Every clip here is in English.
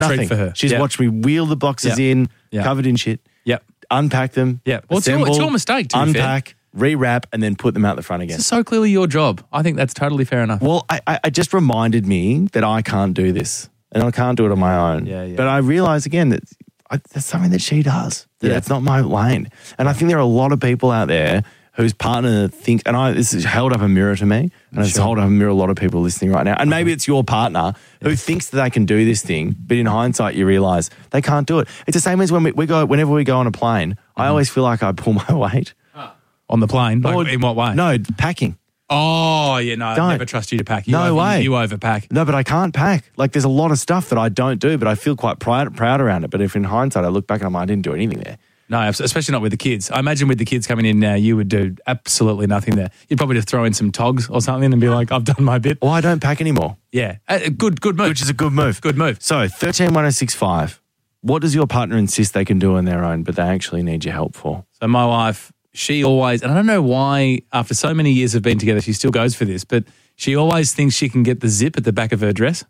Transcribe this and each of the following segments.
treat for her. She's watched me wheel the boxes in, covered in shit. Yep. Unpack them. Yeah. Well, assemble, it's your mistake, to be fair. unpack, rewrap, and then put them out the front again. This is so clearly your job. I think that's totally fair enough. Well, I just reminded me that I can't do this. And I can't do it on my own. Yeah. But I realise again that that's something that she does. That's not my lane. And I think there are a lot of people out there whose partner thinks, and this has held up a mirror to me, and it's held up a mirror to a lot of people listening right now. And maybe it's your partner who thinks that they can do this thing, but in hindsight, you realise they can't do it. It's the same as when whenever we go on a plane, I always feel like I pull my weight. On the plane? Like, in what way? No, packing. Oh, yeah, no, I never trust you to pack. You overpack. No, but I can't pack. Like, there's a lot of stuff that I don't do, but I feel quite proud around it. But if in hindsight I look back and I'm like, I didn't do anything there. No, especially not with the kids. I imagine with the kids coming in now, you would do absolutely nothing there. You'd probably just throw in some togs or something and be like, I've done my bit. Well, I don't pack anymore. Yeah. Good move. Which is a good move. Good move. So, 131065, what does your partner insist they can do on their own, but they actually need your help for? So my wife, she always, and I don't know why, after so many years of being together, she still goes for this, but she always thinks she can get the zip at the back of her dress.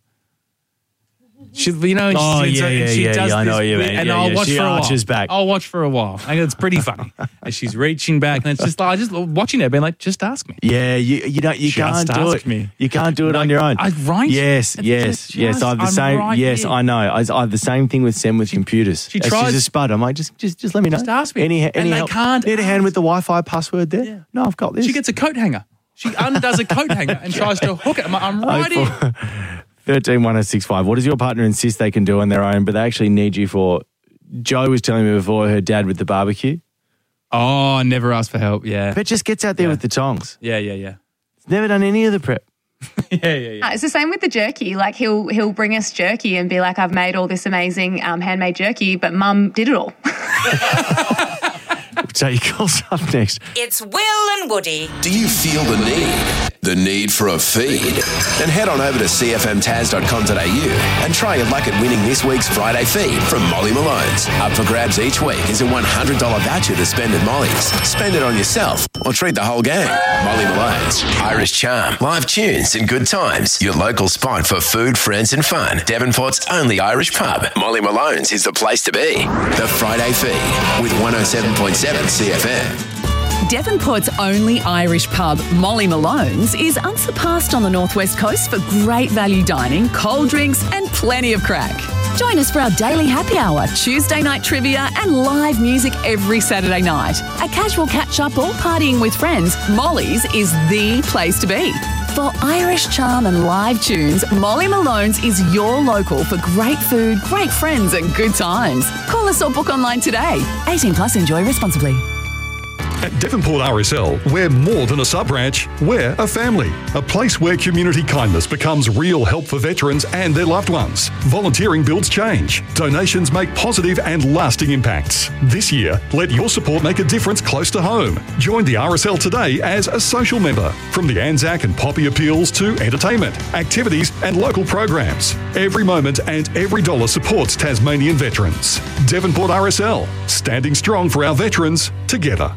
She, she does this, I know what you mean. And I'll watch she for a while. arches back. I'll watch for a while. And it's pretty funny. And she's reaching back, and it's just like, just watching her, being like, just ask me. Yeah, you can't do it. Me. You can't do it on your own. Right? Yes. I have the same. Right yes, here. I know. I have the same thing with Sam with computers. She tries. She's a spud. I'm like, just let me know. Just ask me. Any and they help? can't. Need a hand with the Wi-Fi password there? Yeah. No, I've got this. She gets a coat hanger. She undoes a coat hanger and tries to hook it. I'm right here. 131065. What does your partner insist they can do on their own, but they actually need you for? Jo was telling me before, her dad with the barbecue. Oh, I never asked for help. Yeah, but just gets out there with the tongs. Yeah. He's never done any of the prep. Yeah. It's the same with the jerky. Like he'll bring us jerky and be like, I've made all this amazing handmade jerky, but Mum did it all. So you calls up next. It's Will and Woody. Do you feel the need? The need for a feed? Then head on over to cfmtaz.com.au and try your luck at winning this week's Friday feed from Molly Malone's. Up for grabs each week is a $100 voucher to spend at Molly's. Spend it on yourself or treat the whole gang. Molly Malone's. Irish charm, live tunes and good times. Your local spot for food, friends and fun. Devonport's only Irish pub. Molly Malone's is the place to be. The Friday feed with 107.7 CFM. Devonport's only Irish pub, Molly Malone's, is unsurpassed on the Northwest Coast for great value dining, cold drinks and plenty of crack. Join us for our daily happy hour, Tuesday night trivia and live music every Saturday night. A casual catch-up or partying with friends, Molly's is the place to be. For Irish charm and live tunes, Molly Malone's is your local for great food, great friends and good times. Call us or book online today. 18 plus, enjoy responsibly. At Devonport RSL, we're more than a sub-branch, we're a family. A place where community kindness becomes real help for veterans and their loved ones. Volunteering builds change. Donations make positive and lasting impacts. This year, let your support make a difference close to home. Join the RSL today as a social member. From the Anzac and Poppy appeals to entertainment, activities and local programs. Every moment and every dollar supports Tasmanian veterans. Devonport RSL, standing strong for our veterans, together.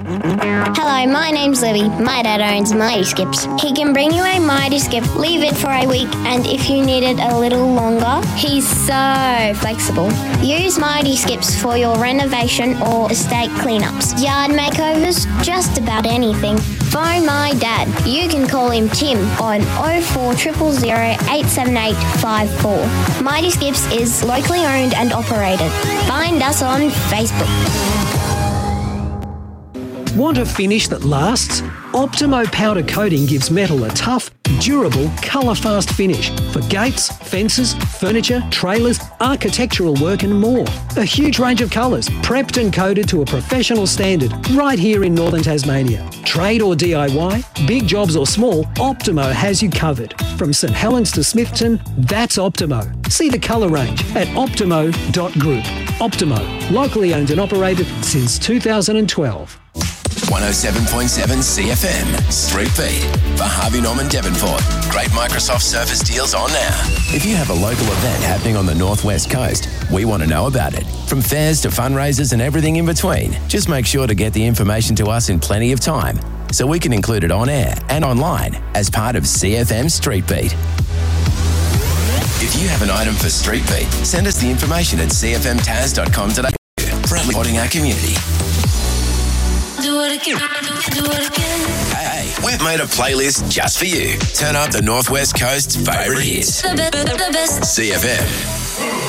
Hello, my name's Libby. My dad owns Mighty Skips. He can bring you a Mighty Skip, leave it for a week, and if you need it a little longer, he's so flexible. Use Mighty Skips for your renovation or estate cleanups, yard makeovers, just about anything. Phone my dad. You can call him Tim on 0400 878 54. Mighty Skips is locally owned and operated. Find us on Facebook. Want a finish that lasts? Optimo powder coating gives metal a tough, durable, colour-fast finish for gates, fences, furniture, trailers, architectural work and more. A huge range of colours, prepped and coated to a professional standard right here in Northern Tasmania. Trade or DIY, big jobs or small, Optimo has you covered. From St Helens to Smithton, that's Optimo. See the colour range at optimo.group. Optimo, locally owned and operated since 2012. 107.7 CFM, Street Beat, for Harvey Norman Devonport. Great Microsoft Surface deals on now. If you have a local event happening on the Northwest Coast, we want to know about it. From fairs to fundraisers and everything in between, just make sure to get the information to us in plenty of time so we can include it on air and online as part of CFM Street Beat. If you have an item for Street Beat, send us the information at cfmtaz.com.au. Proudly supporting our community. Do it again. Do it again. Hey, we've made a playlist just for you. Turn up the Northwest Coast's favourite hits. The best. CFM.